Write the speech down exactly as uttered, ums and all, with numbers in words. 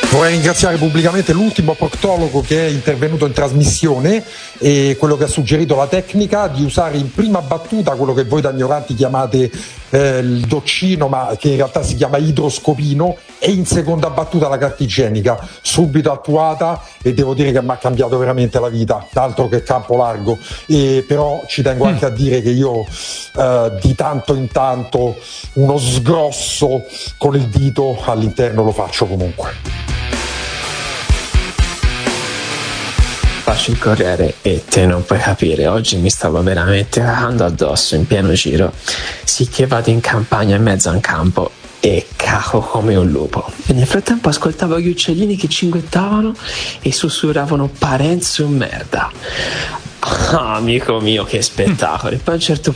Vorrei ringraziare pubblicamente l'ultimo proctologo che è intervenuto in trasmissione e quello che ha suggerito la tecnica di usare in prima battuta quello che voi da ignoranti chiamate eh, il doccino, ma che in realtà si chiama idroscopino, e in seconda battuta la carta igienica, subito attuata, e devo dire che mi ha cambiato veramente la vita, altro che campo largo. E però ci tengo anche a dire che io eh, di tanto in tanto uno sgrosso con il dito all'interno lo faccio comunque. Faccio il corriere e te non puoi capire, oggi mi stavo veramente cagando addosso in pieno giro, sicché vado in campagna in mezzo a un campo e caco come un lupo. E nel frattempo ascoltavo gli uccellini che cinguettavano e sussurravano Parenzo merda. Ah, amico mio, che spettacolo. E poi a un certo